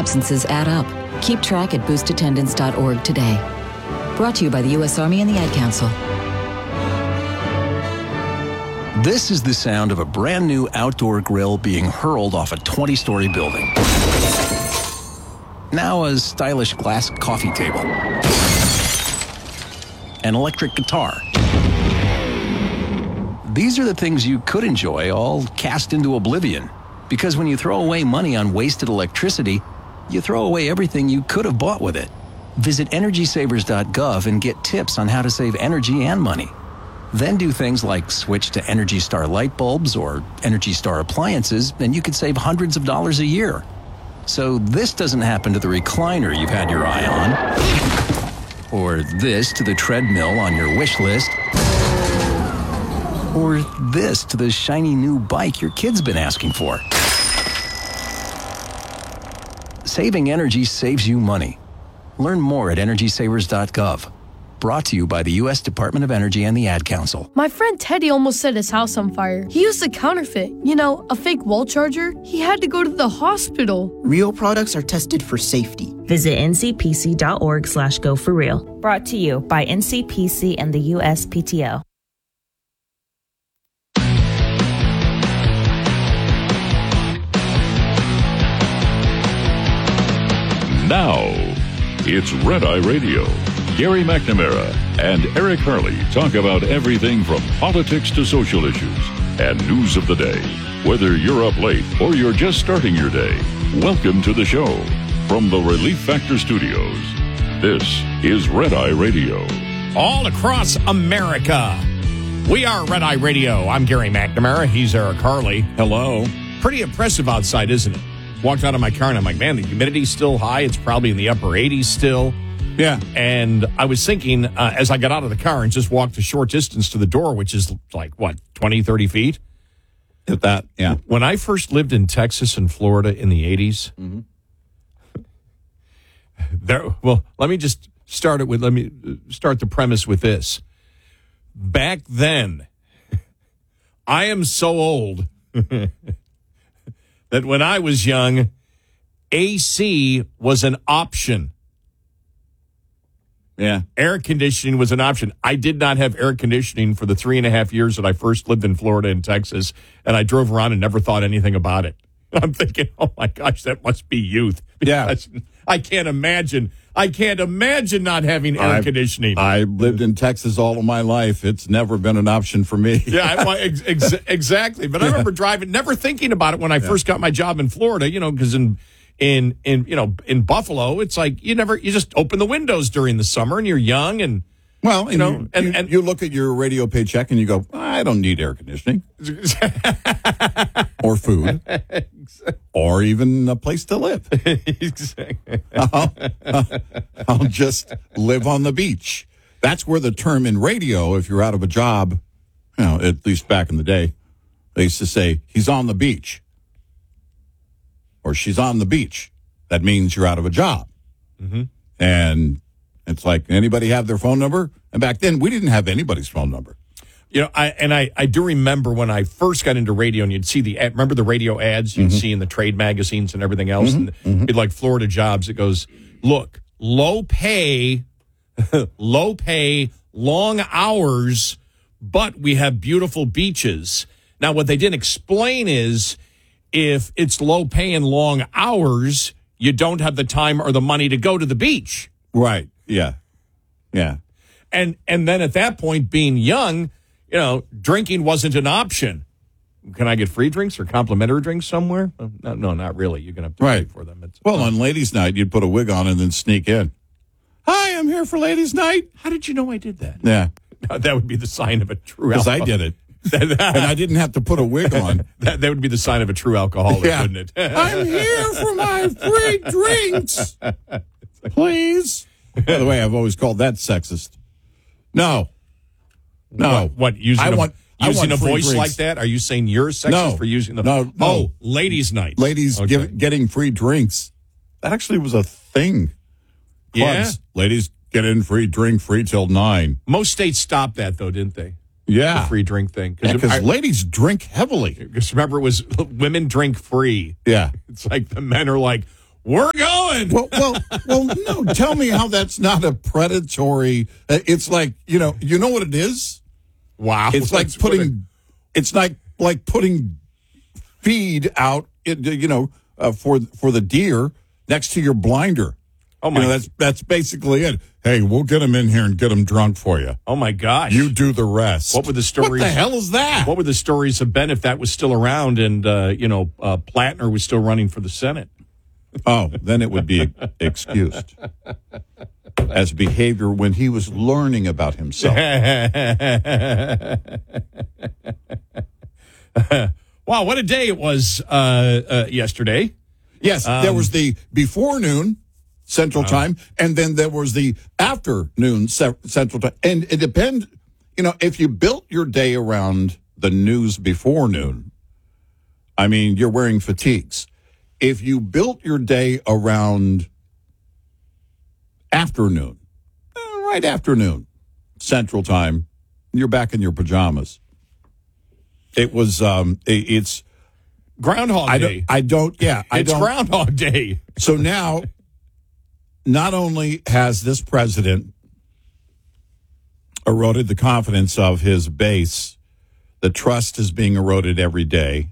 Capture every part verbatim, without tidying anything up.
absences add up. Keep track at boost attendance dot org today. Brought to you by the U S Army and the Ad Council. This is the sound of a brand new outdoor grill being hurled off a twenty-story building. Now a stylish glass coffee table. An electric guitar. These are the things you could enjoy, all cast into oblivion. Because when you throw away money on wasted electricity, you throw away everything you could have bought with it. Visit energy savers dot gov and get tips on how to save energy and money. Then do things like switch to Energy Star light bulbs or Energy Star appliances, and you could save hundreds of dollars a year. So this doesn't happen to the recliner you've had your eye on, or this to the treadmill on your wish list, or this to the shiny new bike your kid's been asking for. Saving energy saves you money. Learn more at energy savers dot gov. Brought to you by the U S Department of Energy and the Ad Council. My friend Teddy almost set his house on fire. He used a counterfeit, you know, a fake wall charger. He had to go to the hospital. Real products are tested for safety. Visit N C P C dot org slash go for real. Brought to you by N C P C and the U S P T O. Now, it's Red Eye Radio. Gary McNamara and Eric Harley talk about everything from politics to social issues and news of the day. Whether you're up late or you're just starting your day, welcome to the show. From the Relief Factor Studios, this is Red Eye Radio. All across America, we are Red Eye Radio. I'm Gary McNamara. He's Eric Harley. Hello. Pretty impressive outside, isn't it? Walked out of my car and I'm like, man, the humidity's still high. It's probably in the upper eighties still. Yeah. And I was thinking uh, as I got out of the car and just walked a short distance to the door, which is like, what, twenty, thirty feet? At that, yeah. When I first lived in Texas and Florida in the eighties, mm-hmm. there, well, let me just start it with, let me start the premise with this. Back then, I am so old that when I was young, A C was an option. Yeah. Air conditioning was an option. I did not have air conditioning for the three and a half years that I first lived in Florida and Texas, and I drove around and never thought anything about it. I'm thinking, oh my gosh, that must be youth. Yeah. I can't imagine. I can't imagine not having air I've, conditioning. I lived in Texas all of my life. It's never been an option for me. Yeah, I, ex- ex- exactly. But I remember driving, never thinking about it when I yeah. first got my job in Florida, you know, because in, in, in, you know, in Buffalo, it's like you never, you just open the windows during the summer and you're young and, well, and you know, you, and, you, and you look at your radio paycheck and you go, I don't need air conditioning or food or even a place to live. Exactly. I'll, I'll just live on the beach. That's where the term in radio, if you're out of a job, you know, at least back in the day, they used to say, he's on the beach or she's on the beach. That means you're out of a job. Mm-hmm. And it's like, anybody have their phone number? And back then, we didn't have anybody's phone number. You know, I and I, I do remember when I first got into radio, and you'd see the ad, remember the radio ads you'd mm-hmm. see in the trade magazines and everything else, mm-hmm. and mm-hmm. it'd like Florida jobs. It goes, look, low pay, low pay, long hours, but we have beautiful beaches. Now, what they didn't explain is if it's low pay and long hours, you don't have the time or the money to go to the beach. Right. Yeah. Yeah. And and then at that point, being young, you know, drinking wasn't an option. Can I get free drinks or complimentary drinks somewhere? No, no, not really. You're going to have to right. pay for them. It's, well, on ladies' night, you'd put a wig on and then sneak in. Hi, I'm here for ladies' night. How did you know I did that? Yeah. No, that would be the sign of a true Because I alcoholic. did it. And I didn't have to put a wig on. that, that would be the sign of a true alcoholic, yeah. wouldn't it? I'm here for my free drinks. Please. By the way, I've always called that sexist. No. No. What, what using, I a, want, using I want a voice drinks. like that? Are you saying you're sexist no. for using the... No, no. Oh, ladies' night. Ladies okay. give, getting free drinks. That actually was a thing. Clubs. Yeah? Ladies get in free drink, free till nine. Most states stopped that, though, didn't they? Yeah. The free drink thing. Because yeah, ladies drink heavily. Because remember, it was women drink free. Yeah. It's like the men are like, we're going. Well, well, well. No, tell me how that's not a predatory. Uh, it's like you know, you know what it is. Wow, it's like putting. It's like like putting feed out. You know, uh, for for the deer next to your blinder. Oh my! You know, that's that's basically it. Hey, we'll get them in here and get them drunk for you. Oh my gosh! You do the rest. What would the stories? What the hell is that? What would the stories have been if that was still around and uh, you know uh, Plattner was still running for the Senate? Oh, then it would be excused as behavior when he was learning about himself. Wow, what a day it was uh, uh, yesterday. Yes, um, there was the before noon Central wow. Time, and then there was the afternoon Central Time. And it depends, you know, if you built your day around the news before noon, I mean, you're wearing fatigues. If you built your day around afternoon, right afternoon, Central Time, you're back in your pajamas. It was, um, it, it's Groundhog I Day. Don't, I don't, yeah, I it's don't. Groundhog Day. So now, not only has this president eroded the confidence of his base, the trust is being eroded every day.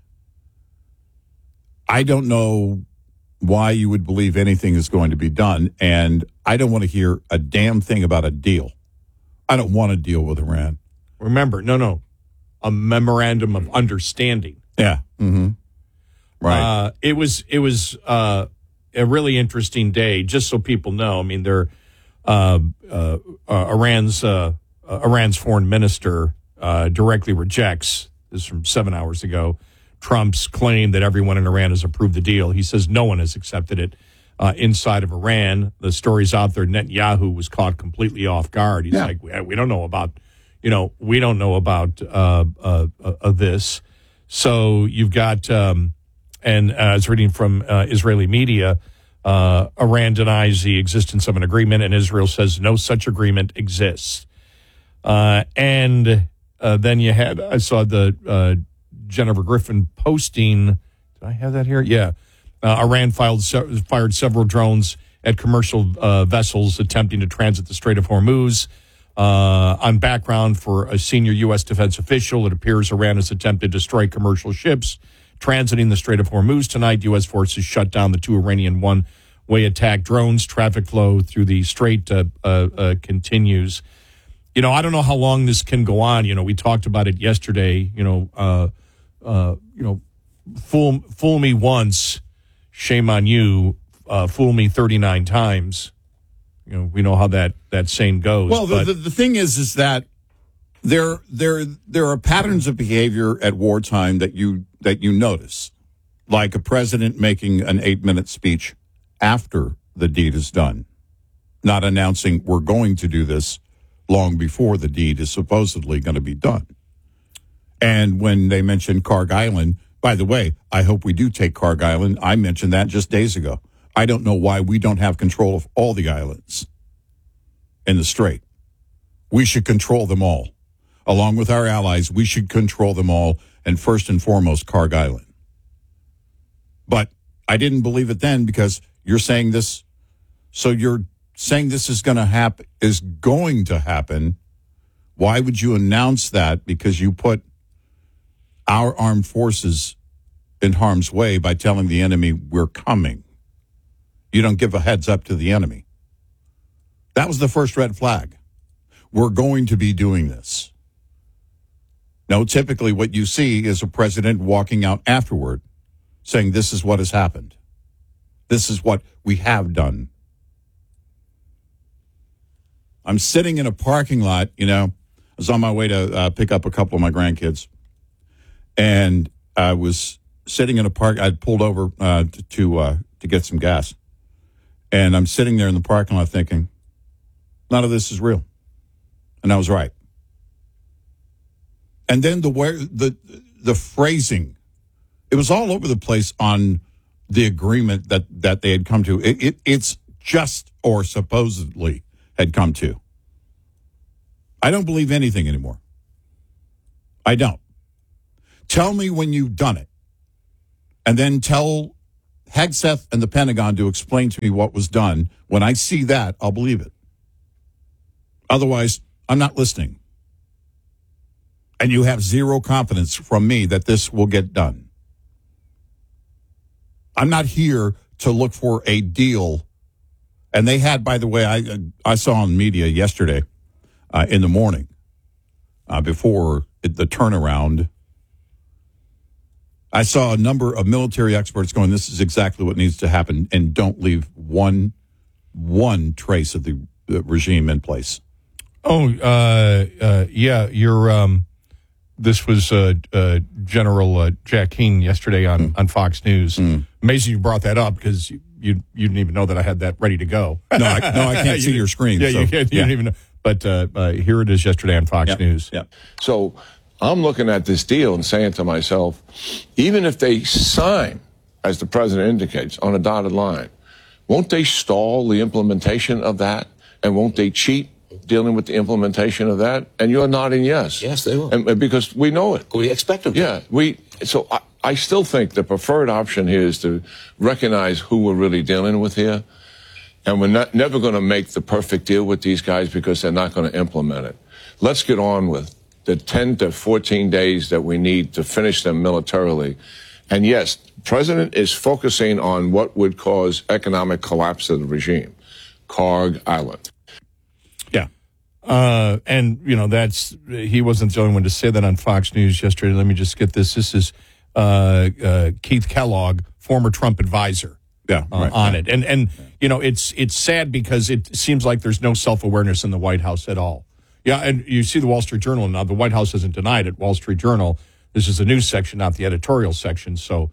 I don't know why you would believe anything is going to be done, and I don't want to hear a damn thing about a deal. I don't want to deal with Iran. Remember, no, no, a memorandum of understanding. Yeah. Mm-hmm. Right. Uh, it was it was uh, a really interesting day. Just so people know, I mean, they're uh, uh, uh, Iran's uh, uh, Iran's foreign minister uh, directly rejects this is from seven hours ago. Trump's claim that everyone in Iran has approved the deal. He says no one has accepted it uh, inside of Iran. The story's out there. Netanyahu was caught completely off guard. He's yeah. like, we, we don't know about, you know, we don't know about uh, uh, uh, this. So you've got, um, and uh, I was reading from uh, Israeli media, uh, Iran denies the existence of an agreement, and Israel says no such agreement exists. Uh, and uh, then you had, I saw the uh, Jennifer Griffin posting, did I have that here? Yeah. Uh, Iran filed, se- fired several drones at commercial uh, vessels attempting to transit the Strait of Hormuz. Uh, on background for a senior U S defense official, it appears Iran has attempted to strike commercial ships transiting the Strait of Hormuz tonight. U S forces shut down the two Iranian one-way attack drones. Traffic flow through the strait uh, uh, uh, continues. You know, I don't know how long this can go on. You know, we talked about it yesterday. You know, uh, uh, you know, fool fool me once, shame on you. Uh, fool me thirty-nine times. You know, we know how that, that saying goes. Well, the, but, the, the thing is, is that there there there are patterns of behavior at wartime that you that you notice, like a president making an eight-minute speech after the deed is done, not announcing we're going to do this long before the deed is supposedly going to be done. And when they mentioned Karg Island, by the way, I hope we do take Karg Island. I mentioned that just days ago. I don't know why we don't have control of all the islands in the Strait. We should control them all. Along with our allies, we should control them all, and first and foremost, Karg Island. But I didn't believe it then because you're saying this, so you're saying this is going to happen, is going to happen. Why would you announce that? Because you put our armed forces in harm's way by telling the enemy we're coming. You don't give a heads up to the enemy. That was the first red flag. We're going to be doing this. Now, typically what you see is a president walking out afterward saying this is what has happened. This is what we have done. I'm sitting in a parking lot, you know, I was on my way to uh, pick up a couple of my grandkids, and I was sitting in a park. I'd pulled over uh, to to, uh, to get some gas, and I'm sitting there in the parking lot thinking, none of this is real, and I was right. And then the where the the phrasing, it was all over the place on the agreement that, that they had come to. It, it it's just or supposedly had come to. I don't believe anything anymore. I don't. Tell me when you've done it, and then tell Hegseth and the Pentagon to explain to me what was done. When I see that, I'll believe it. Otherwise, I'm not listening. And you have zero confidence from me that this will get done. I'm not here to look for a deal. And they had, by the way, I I saw on media yesterday uh, in the morning uh, before the turnaround, I saw a number of military experts going, this is exactly what needs to happen, and don't leave one one trace of the, the regime in place. Oh, uh, uh, yeah, you're. Um, this was uh, uh, General uh, Jack Keane yesterday on, mm. on Fox News. Mm. Amazing you brought that up because you, you you didn't even know that I had that ready to go. No, I, no, I can't see your screen. Yeah, so, you, can't, you yeah. didn't even know. But uh, uh, here it is yesterday on Fox yep. News. Yep. So I'm looking at this deal and saying to myself, even if they sign, as the president indicates, on a dotted line, won't they stall the implementation of that? And won't they cheat dealing with the implementation of that? And you're nodding yes. Yes, they will. And, and because we know it. We expect them to. Yeah. We, so I, I still think the preferred option here is to recognize who we're really dealing with here. And we're not, never going to make the perfect deal with these guys because they're not going to implement it. Let's get on with the ten to fourteen days that we need to finish them militarily. And yes, the president is focusing on what would cause economic collapse of the regime, Karg Island. Yeah. Uh, and, you know, that's, he wasn't the only one to say that on Fox News yesterday. Let me just get this. This is uh, uh, Keith Kellogg, former Trump advisor. Yeah, uh, right, on right. it. And, and you know, it's it's sad because it seems like there's no self-awareness in the White House at all. Yeah, and you see the Wall Street Journal now. The White House hasn't denied it. Wall Street Journal, this is the news section, not the editorial section. So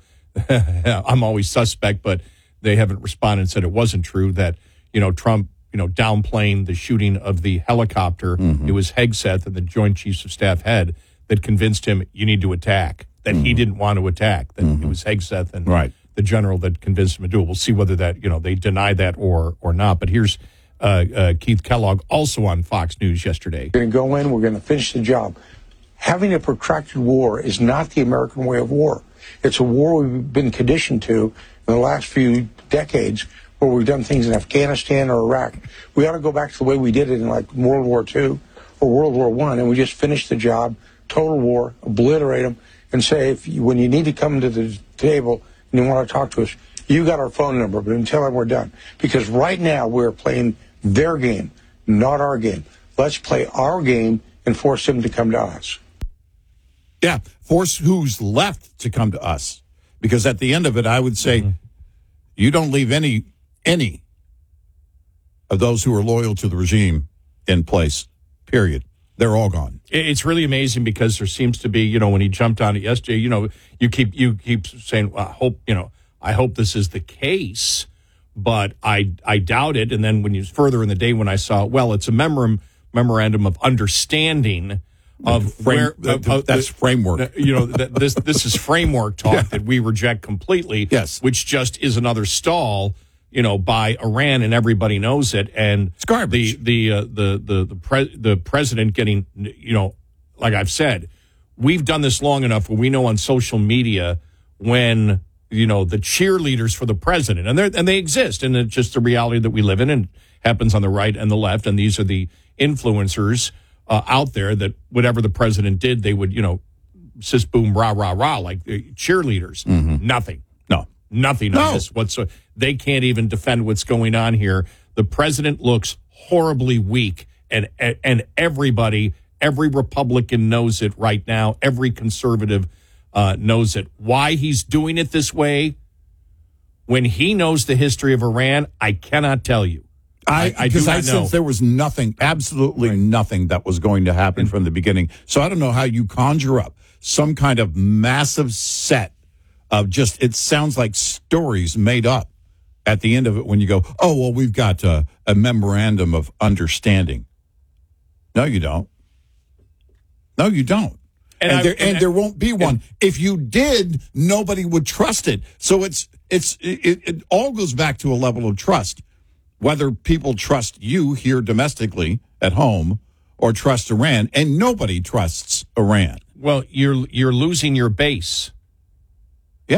I'm always suspect, but they haven't responded and said it wasn't true that, you know, Trump, you know, downplaying the shooting of the helicopter. Mm-hmm. It was Hegseth and the Joint Chiefs of Staff head that convinced him you need to attack, that mm-hmm. he didn't want to attack, that mm-hmm. it was Hegseth and right. the general that convinced him to do it. We'll see whether that, you know, they deny that or or not. But here's uh, uh, Keith Kellogg, also on Fox News yesterday. We're going to go in, we're going to finish the job. Having a protracted war is not the American way of war. It's a war we've been conditioned to in the last few decades where we've done things in Afghanistan or Iraq. We ought to go back to the way we did it in like World War Two or World War One, and we just finish the job, total war, obliterate them, and say, if you, when you need to come to the table and you want to talk to us, you got our phone number, but until then we're done. Because right now we're playing their game, not our game. Let's play our game and force them to come to us. Yeah, force who's left to come to us. Because at the end of it, I would say, mm-hmm. you don't leave any any of those who are loyal to the regime in place, period. They're all gone. It's really amazing because there seems to be, you know, when he jumped on it yesterday, you know, you keep you keep saying, well, I hope, you know, I hope this is the case, but I I doubt it. And then when you further in the day when I saw, well, it's a memorandum memorandum of understanding of Frame, where uh, uh, that's the, framework. You know, th- this this is framework talk yeah. that we reject completely. Yes, which just is another stall. You know, by Iran, and everybody knows it. And it's garbage. The the uh, the the the, pre- the president getting, you know, like I've said, we've done this long enough where we know on social media when, you know, the cheerleaders for the president, and they and they exist, and it's just the reality that we live in, and happens on the right and the left, and these are the influencers uh, out there that whatever the president did, they would, you know, sis boom rah rah rah like uh, cheerleaders. Mm-hmm. Nothing. No. Nothing no. on this whatsoever. They can't even defend what's going on here. The president looks horribly weak, and and everybody, every Republican knows it right now. Every conservative uh, knows it. Why he's doing it this way, when he knows the history of Iran, I cannot tell you. I because I, I, I sense there was nothing, absolutely right. nothing that was going to happen and, from the beginning. So I don't know how you conjure up some kind of massive set of just, it sounds like stories made up at the end of it when you go, oh, well, we've got a, a memorandum of understanding. No, you don't. No, you don't. And, and, I, there, and, and there won't be one. If you did, nobody would trust it. So it's it's it, it all goes back to a level of trust. Whether people trust you here domestically at home or trust Iran, and nobody trusts Iran. Well, you're you're losing your base. Yeah.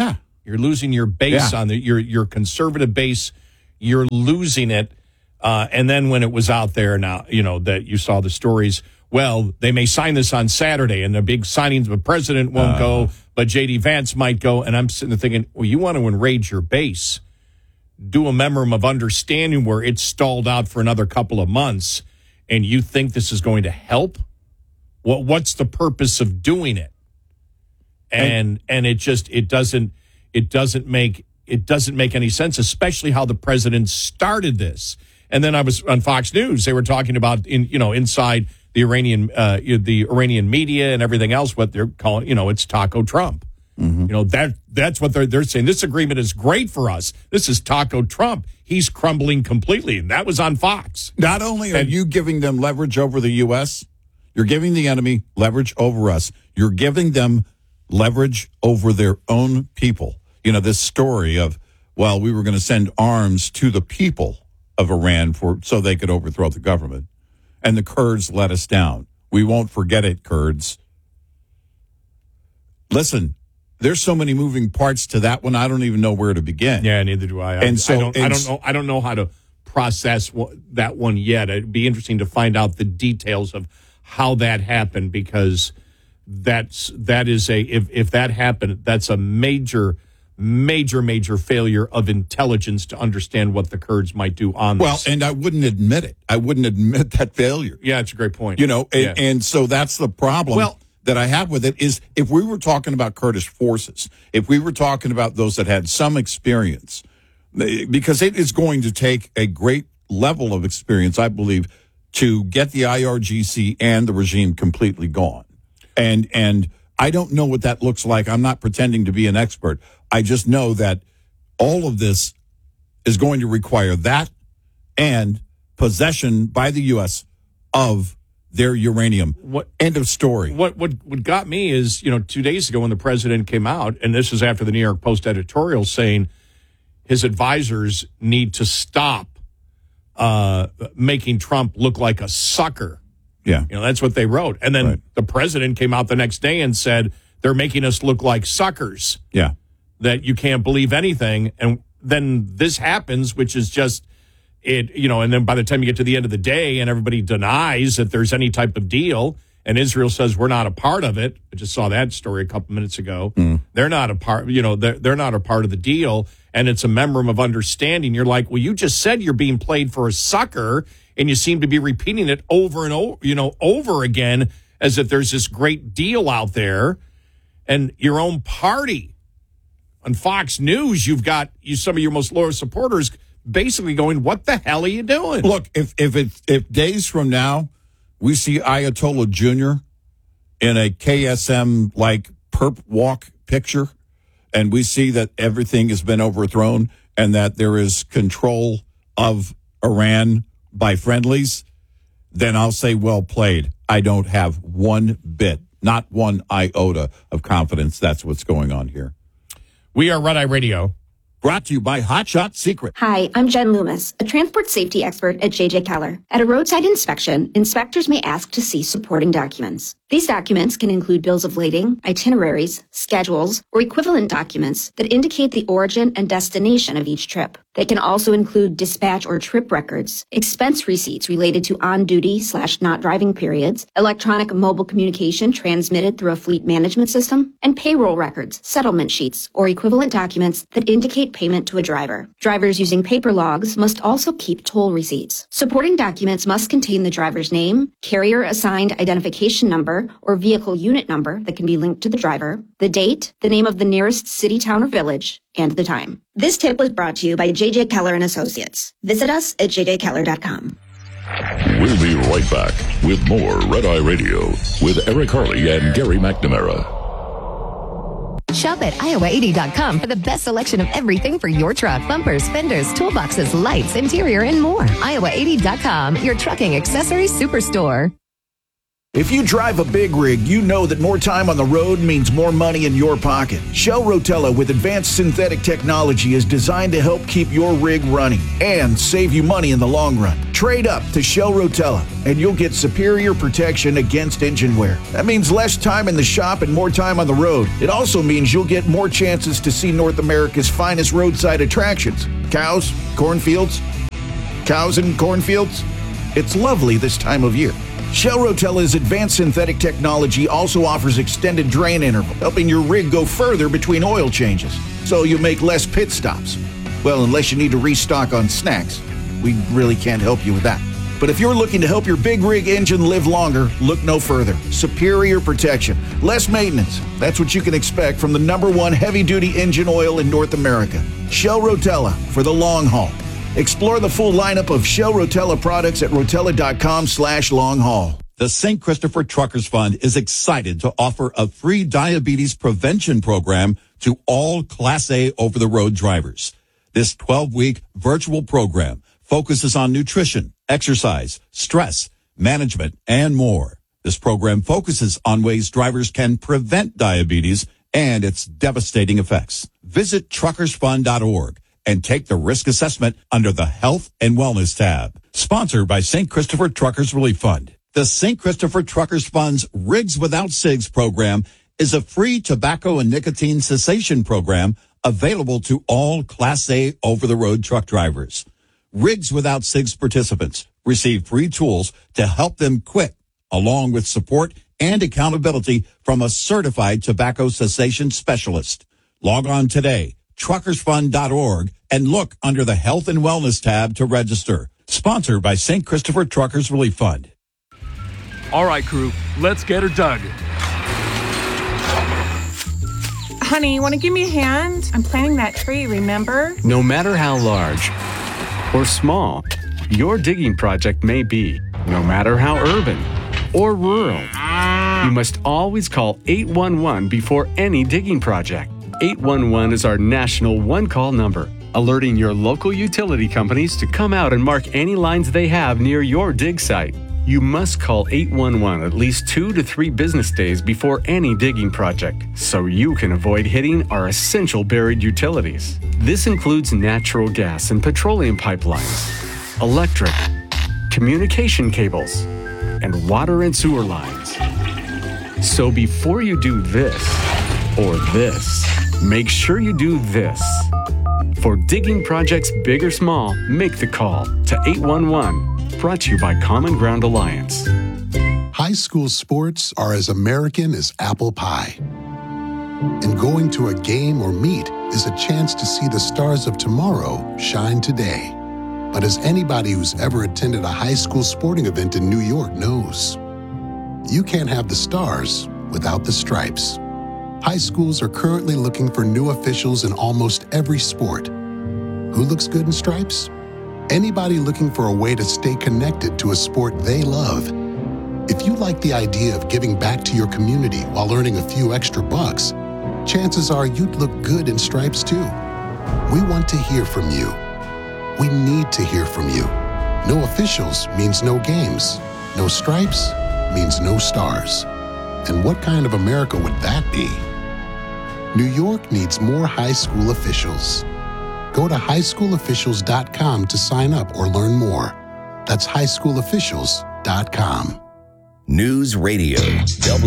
You're losing your base Yeah. on the your your conservative base. You're losing it. Uh, and then when it was out there now, you know, that you saw the stories, well, they may sign this on Saturday and the big signings, the president won't uh, go, but J D Vance might go. And I'm sitting there thinking, well, you want to enrage your base. Do a memorandum of understanding where it's stalled out for another couple of months and you think this is going to help? What what's the purpose of doing it? And and, and it just it doesn't it doesn't make it doesn't make any sense, especially how the president started this. And then I was on Fox News. They were talking about, in you know, inside the Iranian, uh, the Iranian media and everything else, what they're calling, you know, it's Taco Trump. Mm-hmm. You know, that that's what they're they're saying. This agreement is great for us. This is Taco Trump. He's crumbling completely, and that was on Fox. Not only are and, you giving them leverage over the U S, you're giving the enemy leverage over us. You're giving them leverage over their own people. You know, this story of, well, we were going to send arms to the people of Iran for so they could overthrow the government. And the Kurds let us down. We won't forget it, Kurds. Listen, there's so many moving parts to that one. I don't even know where to begin. Yeah, neither do I. And I, so I don't, I don't know. I don't know how to process that one yet. It'd be interesting to find out the details of how that happened, because that's that is a if if that happened, that's a major. major, major failure of intelligence to understand what the Kurds might do on this. Well, and I wouldn't admit it. I wouldn't admit that failure. Yeah, it's a great point. You know, and, yeah. and so that's the problem well, that I have with it is if we were talking about Kurdish forces, if we were talking about those that had some experience, because it is going to take a great level of experience, I believe, to get the I R G C and the regime completely gone. And, and, I don't know what that looks like. I'm not pretending to be an expert. I just know that all of this is going to require that and possession by the U S of their uranium. What, End of story. What, what what got me is, you know, two days ago when the president came out, and this is after the New York Post editorial saying his advisors need to stop uh, making Trump look like a sucker. Yeah. You know, that's what they wrote. And then right. the president came out the next day and said, they're making us look like suckers. Yeah. That you can't believe anything. And then this happens, which is just it, you know, and then by the time you get to the end of the day and everybody denies that there's any type of deal and Israel says we're not a part of it. I just saw that story a couple minutes ago. Mm. They're not a part, you know, they're, they're not a part of the deal. And it's a memorandum of understanding. You're like, well, you just said you're being played for a sucker. And you seem to be repeating it over and over, you know, over again, as if there's this great deal out there. And your own party on Fox News, you've got you some of your most loyal supporters basically going, "What the hell are you doing?" Look, if if it if days from now we see Ayatollah Junior in a K S M like perp walk picture, and we see that everything has been overthrown and that there is control of Iran by friendlies, then I'll say well played. I don't have one bit, not one iota of confidence that's what's going on here. We are Red Eye Radio. Brought to you by Hotshot Secret. Hi, I'm Jen Loomis, a transport safety expert at J J Keller. At a roadside inspection, inspectors may ask to see supporting documents. These documents can include bills of lading, itineraries, schedules, or equivalent documents that indicate the origin and destination of each trip. They can also include dispatch or trip records, expense receipts related to on-duty slash not driving periods, electronic mobile communication transmitted through a fleet management system, and payroll records, settlement sheets, or equivalent documents that indicate payment to a driver. Drivers using paper logs must also keep toll receipts. Supporting documents must contain the driver's name, carrier-assigned identification number, or vehicle unit number that can be linked to the driver, the date, the name of the nearest city, town, or village, and the time. This tip was brought to you by J J Keller and Associates. Visit us at j j keller dot com. We'll be right back with more Red Eye Radio with Eric Harley and Gary McNamara. Shop at iowa eighty dot com for the best selection of everything for your truck. Bumpers, fenders, toolboxes, lights, interior, and more. iowa eighty dot com, your trucking accessories superstore. If you drive a big rig, you know that more time on the road means more money in your pocket. Shell Rotella with advanced synthetic technology is designed to help keep your rig running and save you money in the long run. Trade up to Shell Rotella, and you'll get superior protection against engine wear. That means less time in the shop and more time on the road. It also means you'll get more chances to see North America's finest roadside attractions. Cows, cornfields, cows and cornfields. It's lovely this time of year. Shell Rotella's advanced synthetic technology also offers extended drain interval, helping your rig go further between oil changes, so you make less pit stops. Well, unless you need to restock on snacks. We really can't help you with that. But if you're looking to help your big rig engine live longer, look no further. Superior protection, less maintenance. That's what you can expect from the number one heavy-duty engine oil in North America. Shell Rotella for the long haul. Explore the full lineup of Shell Rotella products at rotella.com slash long haul. The Saint Christopher Truckers Fund is excited to offer a free diabetes prevention program to all Class A over-the-road drivers. This twelve-week virtual program focuses on nutrition, exercise, stress, management, and more. This program focuses on ways drivers can prevent diabetes and its devastating effects. Visit truckers fund dot org and take the risk assessment under the Health and Wellness tab. Sponsored by Saint Christopher Truckers Relief Fund. The Saint Christopher Truckers Fund's Rigs Without Cigs program is a free tobacco and nicotine cessation program available to all Class A over-the-road truck drivers. Rigs Without Cigs participants receive free tools to help them quit, along with support and accountability from a certified tobacco cessation specialist. Log on today, truckers fund dot org, and look under the Health and Wellness tab to register. Sponsored by Saint Christopher Truckers Relief Fund. All right, crew, let's get her dug. Honey, you want to give me a hand? I'm planting that tree, remember? No matter how large or small your digging project may be, no matter how urban or rural, you must always call eight one one before any digging project. eight one one is our national one-call number, alerting your local utility companies to come out and mark any lines they have near your dig site. You must call eight one one at least two to three business days before any digging project, so you can avoid hitting our essential buried utilities. This includes natural gas and petroleum pipelines, electric, communication cables, and water and sewer lines. So before you do this or this, make sure you do this. For digging projects big or small, make the call to eight one one. Brought to you by Common Ground Alliance. High school sports are as American as apple pie. And going to a game or meet is a chance to see the stars of tomorrow shine today. But as anybody who's ever attended a high school sporting event in New York knows, you can't have the stars without the stripes. High schools are currently looking for new officials in almost every sport. Who looks good in stripes? Anybody looking for a way to stay connected to a sport they love. If you like the idea of giving back to your community while earning a few extra bucks, chances are you'd look good in stripes too. We want to hear from you. We need to hear from you. No officials means no games. No stripes means no stars. And what kind of America would that be? New York needs more high school officials. Go to high school officials dot com to sign up or learn more. That's high school officials dot com. News Radio W